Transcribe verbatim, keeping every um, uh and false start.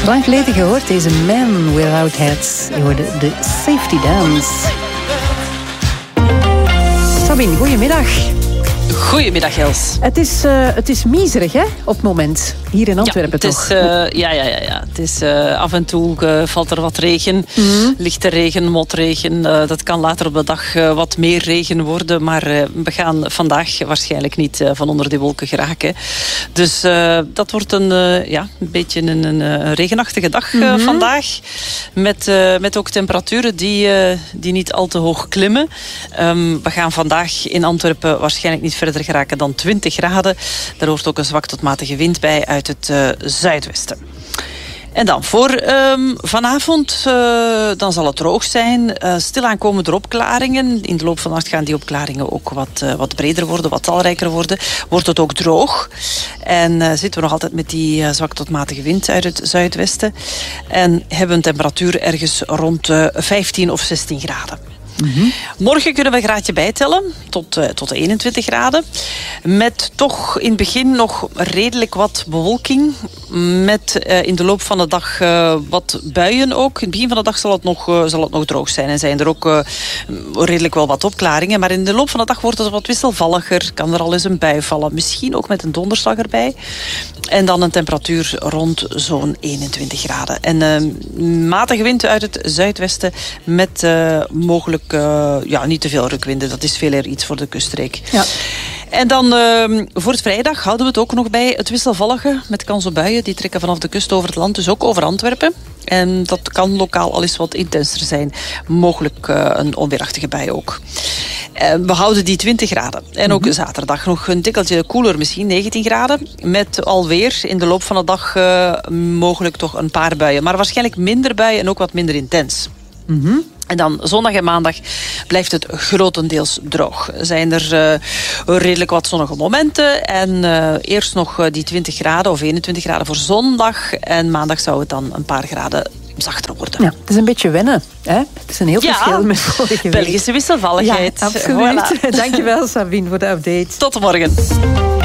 Lang geleden gehoord, deze Man Without Hats. Je hoorde de Safety Dance. Sabine, goedemiddag. Goedemiddag, Els. Het is, uh, het is miserig, hè, op het moment. Hier in Antwerpen, ja, het toch? Is, uh, ja, ja, ja, ja. Het is uh, af en toe uh, valt er wat regen. Mm. Lichte regen, motregen. Uh, dat kan later op de dag uh, wat meer regen worden. Maar uh, we gaan vandaag waarschijnlijk niet uh, van onder die wolken geraken. Dus uh, dat wordt een, uh, ja, een beetje een, een, een regenachtige dag uh, mm-hmm. vandaag. Met, uh, met ook temperaturen die, uh, die niet al te hoog klimmen. Um, we gaan vandaag in Antwerpen waarschijnlijk niet verder geraken dan twintig graden. Daar hoort ook een zwak tot matige wind bij uit het uh, zuidwesten. En dan voor um, vanavond, uh, dan zal het droog zijn. Uh, stilaan komen er opklaringen. In de loop van de nacht gaan die opklaringen ook wat, uh, wat breder worden, wat talrijker worden. Wordt het ook droog. En uh, zitten we nog altijd met die uh, zwak tot matige wind uit het zuidwesten. En hebben een temperatuur ergens rond uh, vijftien of zestien graden. Mm-hmm. Morgen kunnen we een graadje bijtellen, tot, uh, tot eenentwintig graden. Met toch in het begin nog redelijk wat bewolking. Met uh, in de loop van de dag uh, wat buien ook. In het begin van de dag zal het nog, uh, zal het nog droog zijn. En zijn er ook uh, redelijk wel wat opklaringen. Maar in de loop van de dag wordt het wat wisselvalliger. Kan er al eens een bui vallen. Misschien ook met een donderslag erbij. En dan een temperatuur rond zo'n eenentwintig graden. En uh, matige wind uit het zuidwesten met uh, mogelijk Uh, ja, niet te veel rukwinden. Dat is veel eer iets voor de kuststreek. Ja. En dan uh, voor het vrijdag houden we het ook nog bij het wisselvallige. Met kans op buien. Die trekken vanaf de kust over het land. Dus ook over Antwerpen. En dat kan lokaal al eens wat intenser zijn. Mogelijk uh, een onweerachtige bui ook. Uh, we houden die twintig graden. En ook mm-hmm. zaterdag nog een tikkeltje koeler, misschien negentien graden. Met alweer in de loop van de dag uh, mogelijk toch een paar buien. Maar waarschijnlijk minder buien en ook wat minder intens. Mm-hmm. En dan zondag en maandag blijft het grotendeels droog. Zijn er uh, redelijk wat zonnige momenten. En uh, eerst nog uh, die twintig graden of eenentwintig graden voor zondag. En maandag zou het dan een paar graden zachter worden. Ja, het is een beetje wennen. Hè? Het is een heel ja, verschil met vorige week. Belgische wisselvalligheid. Ja, absoluut. Voilà. Dankjewel, Sabine, voor de update. Tot morgen.